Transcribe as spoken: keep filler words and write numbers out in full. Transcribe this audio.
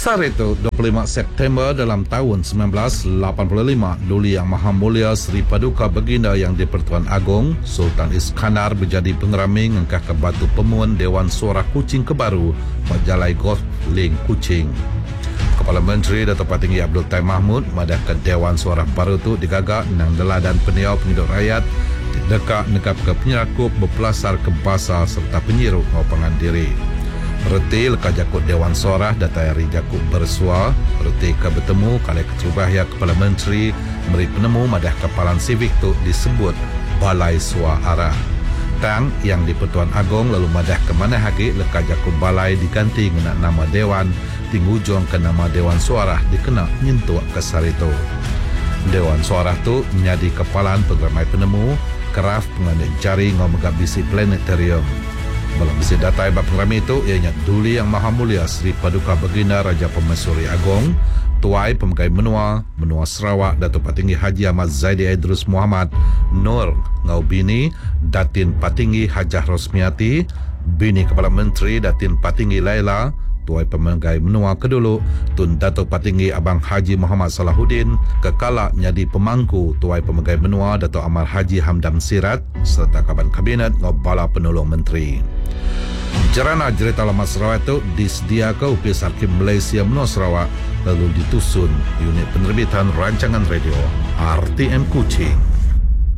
Kesar itu dua puluh lima September dalam tahun sembilan belas lapan puluh lima, Duli Yang Maha Mulia Sri Paduka Baginda Yang di-Pertuan Agong Sultan Iskandar menjadi pengeraming engkah ke batu pemuan Dewan Suara Kuching Kebaru Majalai Golf Link Kuching. Kepala Menteri Dato' Patinggi Abdul Taim Mahmud madahkan Dewan Suara baru itu digagak nang deladan peniau penghidup rakyat dekat negap ke penyerakup berpelasar ke bahasa serta penyiruk ngaupangan diri. Reti leka jakut Dewan Suara datayari jakut bersua, reti ke bertemu kali keterubahya Kepala Menteri meri penemu madah kapalan sivik tu disebut Balai Suara. Tang yang di Pertuan Agong lalu madah ke mana hagi leka jakut balai diganti dengan nama Dewan tinggujung ke nama Dewan Suara dikena nyentuak kesar itu. Dewan Suara tu menjadi kepalan pengeramai penemu keraf pengantin jari ngau megabisi planetarium. Dalam bisi data ibab pengeramai itu, ianya Duli Yang Maha Mulia Sri Paduka Baginda Raja Permaisuri Agong, Tuai Pemegai Menua, Menua Sarawak Dato' Patinggi Haji Ahmad Zaidi Idrus Muhammad, Nur Ngau Bini, Datin Patinggi Hajah Rosmiati, Bini Kepala Menteri Datin Patinggi Laila, Tuai Pemegai Menua kedulu, Tun Dato' Patinggi Abang Haji Muhammad Salahuddin, kekala menjadi pemangku Tuai Pemegai Menua Dato' Amar Haji Hamdam Sirat, serta Kaban Kabinet Ngobala Penolong Menteri. Jarana Jerita Lama Sarawak itu disediakan ke Upis Arkim Malaysia Menua Sarawak lalu ditusun unit penerbitan rancangan radio R T M Kuching.